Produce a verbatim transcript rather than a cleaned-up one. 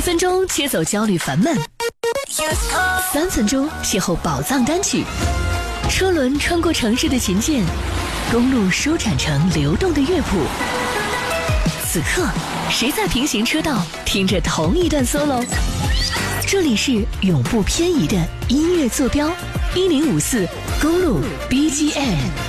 分钟切走焦虑烦闷，三分钟邂逅宝藏单曲。车轮穿过城市的琴键，公路舒展成流动的乐谱。此刻，谁在平行车道听着同一段 solo？ 这里是永不偏移的音乐坐标，一零五四公路 B G M。